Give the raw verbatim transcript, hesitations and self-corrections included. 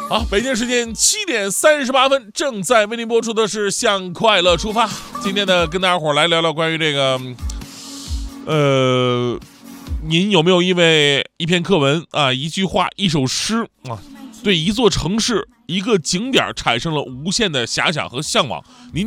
好，北京时间七点三十八分，正在为您播出的是向快乐出发。今天呢，跟大家伙来聊聊关于这个，呃，您有没有因为一篇课文啊、一句话、一首诗啊，对一座城市、一个景点产生了无限的遐想和向往？您